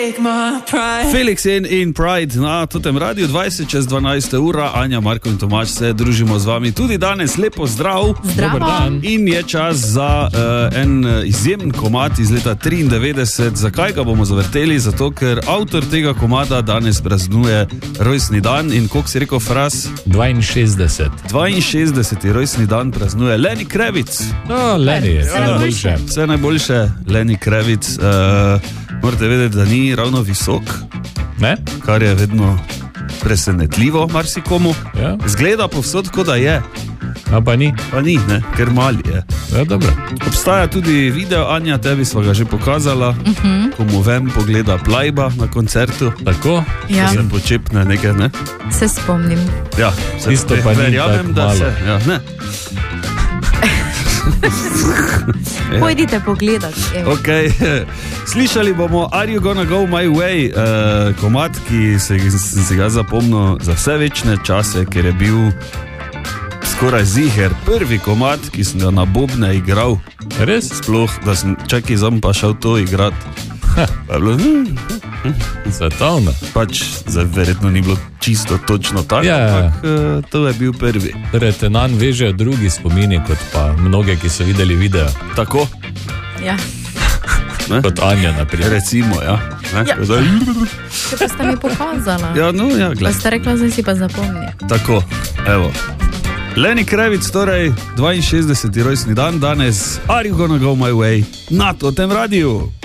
Felix in Pride na totem radiju 20:12 ura. Anja, Marko in Tomaž se družimo z vami tudi danes. Lepo zdrav. Dober dan. In je čas za en izjemen komad iz leta 93. Zakaj ga bomo zavrteli? Zato, ker avtor tega komada danes praznuje rojstni dan in koliko si rekel, Fras? 62. 62. rojstni dan praznuje Lenny Kravitz. No, Lenny, vse najboljše. Vse najboljše, Lenny Kravitz. Morate vedeti, da ni ravno visok, ne? Kar je vedno presenetljivo marsikomu. Ja. Zgleda povsod, kot da je. A pa ni? Pa ni, ne? Ker mali je. Ja, dobro. Obstaja tudi video, Anja, tebi sva ga že pokazala, ko mu vem pogleda Plajba na koncertu. Tako? Ja. Se počepne nekaj, ne? Se spomnim. Ja, se Isto pa ni verjamem, tako da malo. se. Ja, ne. Pojdite pogledat. Okay. Slišali bomo Are You Gonna Go My Way, komad, ki sem si ga zapomnil za vse večne čase, ker je bil skoraj ziher prvi komad, ki sem ga na bobne igral. Res? Sploh, da sem čakaj zam pa šel to igrati. Pa je bilo svetovno. Pač verjetno ni bilo čisto točno tako, ampak to je bil prvi. Torej te nanj vežejo drugi spomini, kot pa mnoge, ki so videli video. Tako? Ja. Ne? Kot Anja, naprimer. Recimo, ja. Ne? Ja. Če pa ste mi pokazala. Ja, no, ja, Pa gled. ste rekla, zdaj si pa zapomni. Tako, evo. Lenny Kravitz, torej 62. rojstni dan danes. Are You Gonna Go My Way na totem radiju.